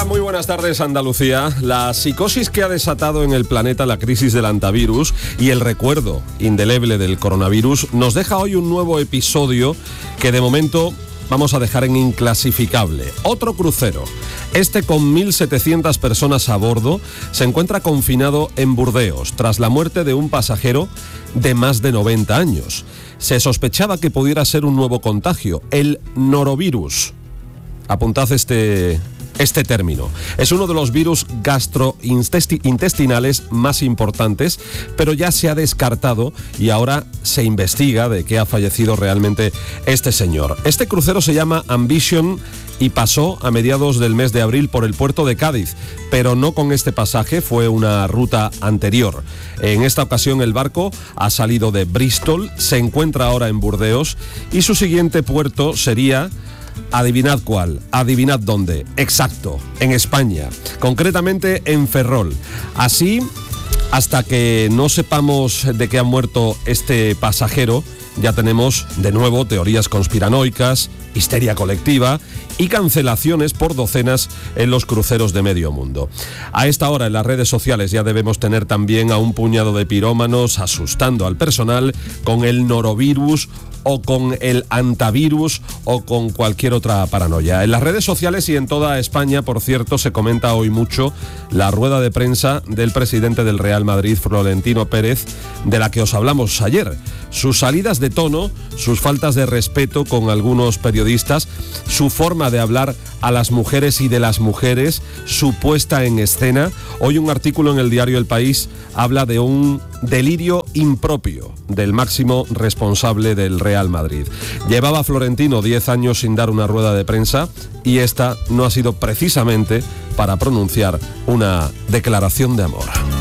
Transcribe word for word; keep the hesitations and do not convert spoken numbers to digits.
Hola, muy buenas tardes, Andalucía. La psicosis que ha desatado en el planeta la crisis del antivirus y el recuerdo indeleble del coronavirus nos deja hoy un nuevo episodio que de momento vamos a dejar en inclasificable. Otro crucero, este con mil setecientas personas a bordo, se encuentra confinado en Burdeos tras la muerte de un pasajero de más de noventa años. Se sospechaba que pudiera ser un nuevo contagio, el norovirus. Apuntad este... Este término es uno de los virus gastrointestinales más importantes, pero ya se ha descartado y ahora se investiga de qué ha fallecido realmente este señor. Este crucero se llama Ambition y pasó a mediados del mes de abril por el puerto de Cádiz, pero no con este pasaje, fue una ruta anterior. En esta ocasión el barco ha salido de Bristol, se encuentra ahora en Burdeos y su siguiente puerto sería... Adivinad cuál, adivinad dónde, exacto, en España, concretamente en Ferrol. Así, hasta que no sepamos de qué ha muerto este pasajero, ya tenemos de nuevo teorías conspiranoicas, histeria colectiva y cancelaciones por docenas en los cruceros de medio mundo. A esta hora en las redes sociales ya debemos tener también a un puñado de pirómanos asustando al personal con el norovirus o con el antivirus o con cualquier otra paranoia. En las redes sociales y en toda España, por cierto, se comenta hoy mucho la rueda de prensa del presidente del Real Madrid, Florentino Pérez, de la que os hablamos ayer. Sus salidas de tono, sus faltas de respeto con algunos periodistas, su forma de hablar a las mujeres y de las mujeres, su puesta en escena. Hoy un artículo en el diario El País habla de un delirio impropio del máximo responsable del Real Madrid. Llevaba Florentino diez años sin dar una rueda de prensa y esta no ha sido precisamente para pronunciar una declaración de amor.